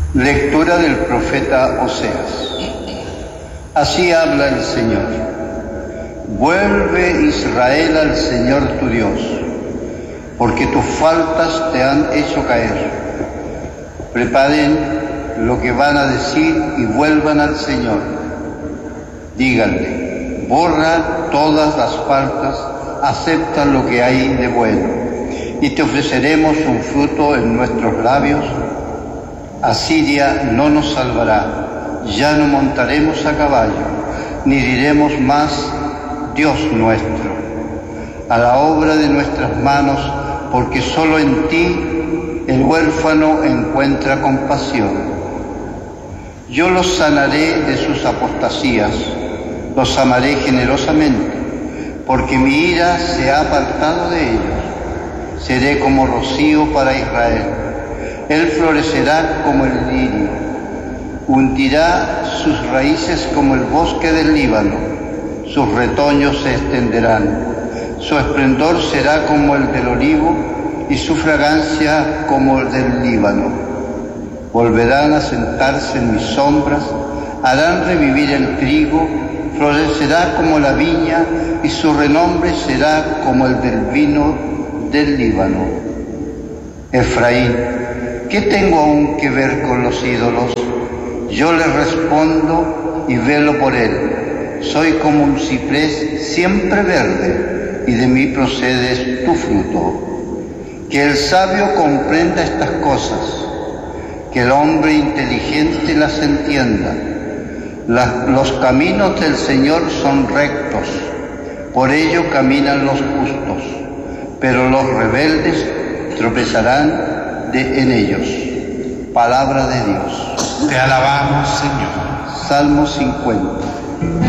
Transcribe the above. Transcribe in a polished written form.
Lectura del profeta Oseas. Así habla el Señor. Vuelve, Israel, al Señor tu Dios, porque tus faltas te han hecho caer. Preparen lo que van a decir y vuelvan al Señor. Díganle: borra todas las faltas, acepta lo que hay de bueno, y te ofreceremos un fruto en nuestros labios. Asiria no nos salvará, ya no montaremos a caballo, ni diremos más: Dios nuestro. A la obra de nuestras manos, porque solo en ti el huérfano encuentra compasión. Yo los sanaré de sus apostasías, los amaré generosamente, porque mi ira se ha apartado de ellos. Seré como rocío para Israel. Él florecerá como el lirio, hundirá sus raíces como el bosque del Líbano, sus retoños se extenderán, su esplendor será como el del olivo y su fragancia como el del Líbano. Volverán a sentarse en mis sombras, harán revivir el trigo, florecerá como la viña y su renombre será como el del vino del Líbano. Efraín, ¿qué tengo aún que ver con los ídolos? Yo le respondo y velo por él. Soy como un ciprés siempre verde, y de mí procede tu fruto. Que el sabio comprenda estas cosas, que el hombre inteligente las entienda. Los caminos del Señor son rectos, por ello caminan los justos, pero los rebeldes tropezarán en ellos. Palabra de Dios. Te alabamos, Señor. Salmo 50.